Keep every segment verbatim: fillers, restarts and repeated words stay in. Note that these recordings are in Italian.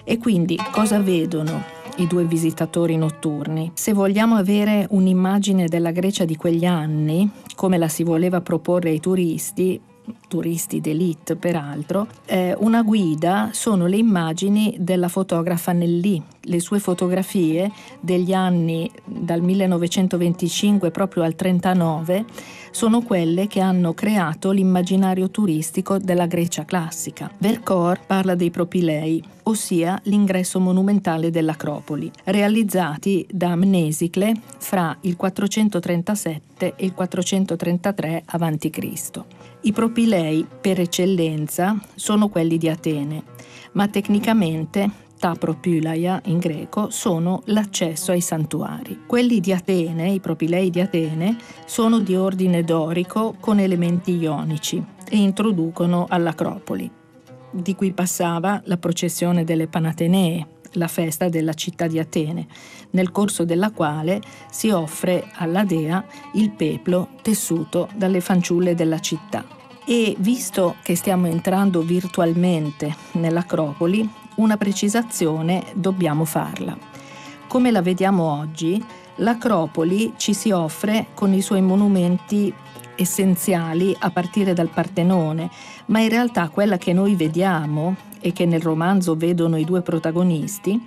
E quindi cosa vedono i due visitatori notturni? Se vogliamo avere un'immagine della Grecia di quegli anni, come la si voleva proporre ai turisti, turisti d'élite peraltro, eh, una guida sono le immagini della fotografa Nellì. Le sue fotografie degli anni dal millenovecentoventicinque proprio al trentanove sono quelle che hanno creato l'immaginario turistico della Grecia classica. Vercors parla dei propilei, ossia l'ingresso monumentale dell'Acropoli, realizzati da Mnesicle fra il quattrocentotrentasette e il quattrocentotrentatré avanti Cristo I propilei, per eccellenza, sono quelli di Atene, ma tecnicamente ta propylaia in greco sono l'accesso ai santuari. Quelli di Atene, i propilei di Atene, sono di ordine dorico con elementi ionici e introducono all'Acropoli, di cui passava la processione delle Panatenee, la festa della città di Atene, nel corso della quale si offre alla dea il peplo tessuto dalle fanciulle della città. E visto che stiamo entrando virtualmente nell'Acropoli, una precisazione dobbiamo farla. Come la vediamo oggi, l'Acropoli ci si offre con i suoi monumenti essenziali a partire dal Partenone, ma in realtà quella che noi vediamo e che nel romanzo vedono i due protagonisti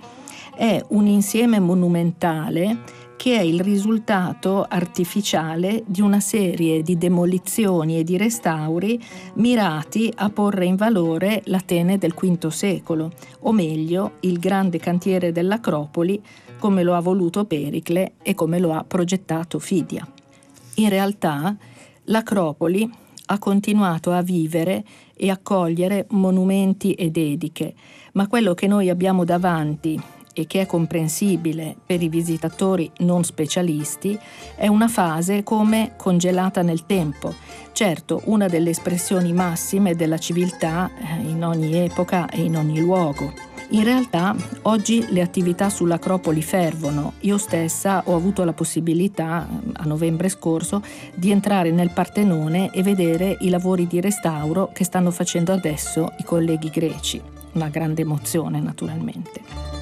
è un insieme monumentale che è il risultato artificiale di una serie di demolizioni e di restauri mirati a porre in valore l'Atene del quinto secolo, o meglio, il grande cantiere dell'Acropoli come lo ha voluto Pericle e come lo ha progettato Fidia. In realtà, l'Acropoli ha continuato a vivere e accogliere monumenti e dediche, ma quello che noi abbiamo davanti e che è comprensibile per i visitatori non specialisti, è una fase come congelata nel tempo. Certo, una delle espressioni massime della civiltà in ogni epoca e in ogni luogo. In realtà, oggi le attività sull'Acropoli fervono. Io stessa ho avuto la possibilità, a novembre scorso, di entrare nel Partenone e vedere i lavori di restauro che stanno facendo adesso i colleghi greci. Una grande emozione, naturalmente.